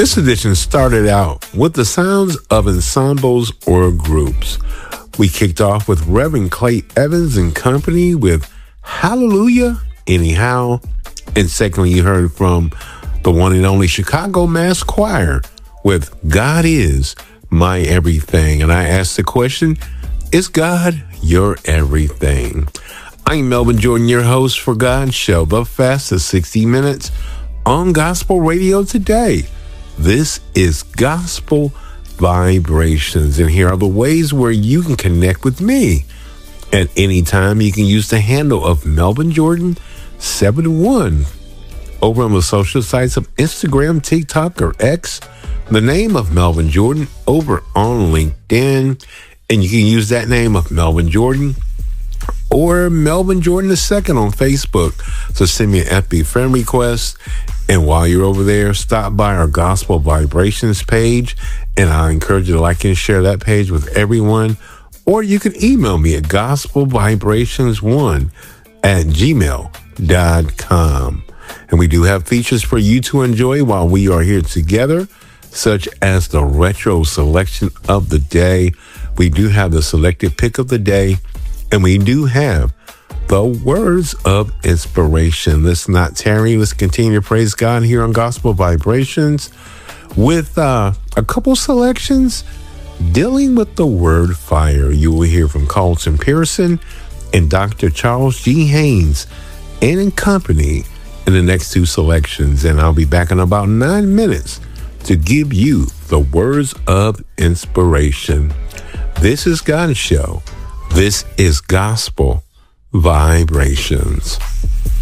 This edition started out with the sounds of ensembles or groups. We kicked off with Reverend Clay Evans and Company with Hallelujah Anyhow. And secondly, you heard from the one and only Chicago Mass Choir with God Is My Everything. And I asked the question, is God your everything? I'm Melvin Jordan, your host for God's Show, the fastest 60 minutes on gospel radio today. This is Gospel Vibrations, and here are the ways where you can connect with me. At any time, you can use the handle of Melvin Jordan 71 over on the social sites of Instagram, TikTok, or X. The name of Melvin Jordan over on LinkedIn, and you can use that name of Melvin Jordan or Melvin Jordan II on Facebook. So send me an FB friend request. And while you're over there, stop by our Gospel Vibrations page. And I encourage you to like and share that page with everyone. Or you can email me at gospelvibrations1@gmail.com. And we do have features for you to enjoy while we are here together, such as the retro selection of the day. We do have the selected pick of the day. And we do have the words of inspiration. Let's not tarry. Let's continue to praise God here on Gospel Vibrations with a couple selections dealing with the word fire. You will hear from Carlton Pearson and Dr. Charles G. Haynes and in company in the next two selections. And I'll be back in about 9 minutes to give you the words of inspiration. This is God's Show. This is Gospel Vibrations.